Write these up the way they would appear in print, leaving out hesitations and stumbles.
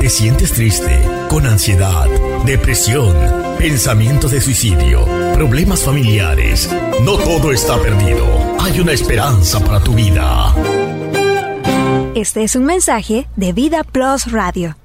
¿Te sientes triste, con ansiedad, depresión, pensamientos de suicidio, problemas familiares? No todo está perdido. Hay una esperanza para tu vida. Este es un mensaje de Vida Plus Radio.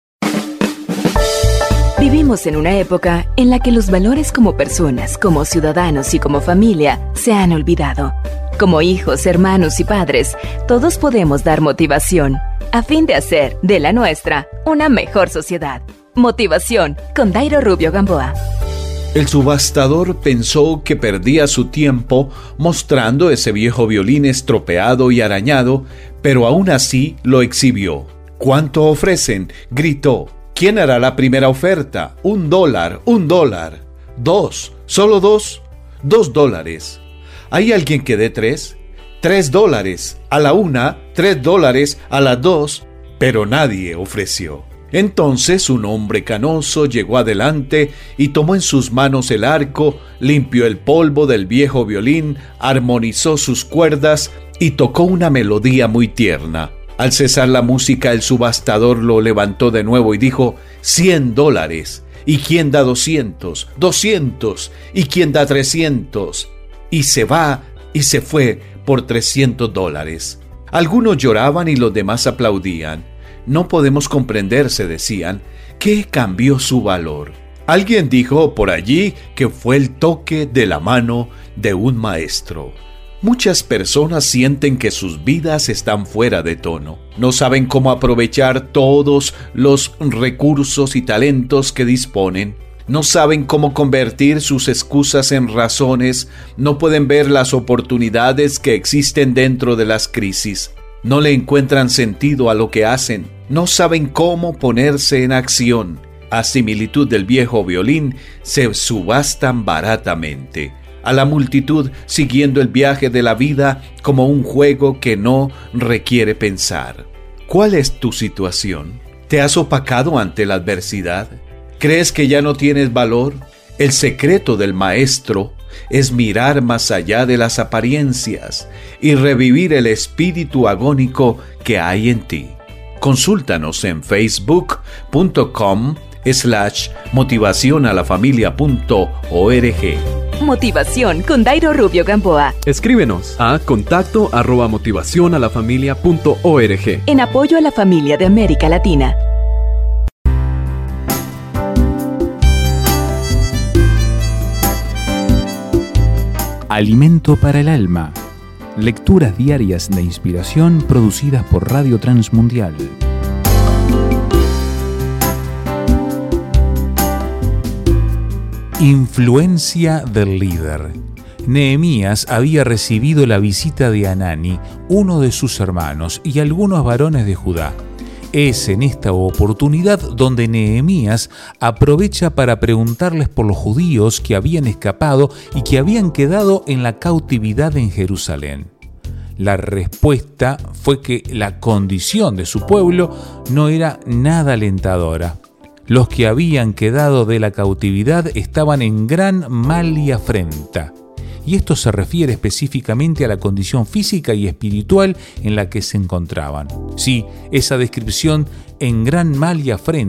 Vivimos en una época en la que los valores como personas, como ciudadanos y como familia se han olvidado. Como hijos, hermanos y padres, todos podemos dar motivación a fin de hacer de la nuestra una mejor sociedad. Motivación con Dairo Rubio Gamboa. El subastador pensó que perdía su tiempo mostrando ese viejo violín estropeado y arañado, pero aún así lo exhibió. ¿Cuánto ofrecen?, gritó. ¿Quién hará la primera oferta? $1, $1. 2, ¿solo 2? $2. ¿Hay alguien que dé 3? $3 a la una, $3 a las 2, pero nadie ofreció. Entonces un hombre canoso llegó adelante y tomó en sus manos el arco, limpió el polvo del viejo violín, armonizó sus cuerdas y tocó una melodía muy tierna. Al cesar la música, el subastador lo levantó de nuevo y dijo: $100. ¿Y quién da 200? 200. ¿Y quién da 300? Y se fue por $300. Algunos lloraban y los demás aplaudían. No podemos comprender, se decían, qué cambió su valor. Alguien dijo por allí que fue el toque de la mano de un maestro. Muchas personas sienten que sus vidas están fuera de tono. No saben cómo aprovechar todos los recursos y talentos que disponen. No saben cómo convertir sus excusas en razones. No pueden ver las oportunidades que existen dentro de las crisis. No le encuentran sentido a lo que hacen. No saben cómo ponerse en acción. A similitud del viejo violín, se subastan baratamente. A la multitud siguiendo el viaje de la vida como un juego que no requiere pensar. ¿Cuál es tu situación? ¿Te has opacado ante la adversidad? ¿Crees que ya no tienes valor? El secreto del maestro es mirar más allá de las apariencias y revivir el espíritu agónico que hay en ti. Consúltanos en facebook.com/motivacionalafamilia.org. Motivación con Dairo Rubio Gamboa. Escríbenos a contacto@motivacionalafamilia.org. En apoyo a la familia de América Latina. Alimento para el alma. Lecturas diarias de inspiración producidas por Radio Transmundial. Influencia del líder. Nehemías había recibido la visita de Hanani, uno de sus hermanos, y algunos varones de Judá. Es en esta oportunidad donde Nehemías aprovecha para preguntarles por los judíos que habían escapado y que habían quedado en la cautividad en Jerusalén. La respuesta fue que la condición de su pueblo no era nada alentadora. Los que habían quedado de la cautividad estaban en gran mal y afrenta. Y esto se refiere específicamente a la condición física y espiritual en la que se encontraban. Sí, esa descripción, en gran mal y afrenta,